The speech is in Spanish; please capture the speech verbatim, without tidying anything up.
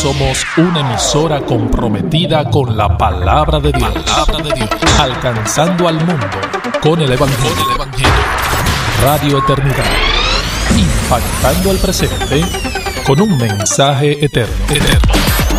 Somos una emisora comprometida con la palabra de Dios, palabra de Dios, alcanzando al mundo con el Evangelio. Con el Evangelio. Radio Eternidad, impactando al presente con un mensaje eterno. eterno.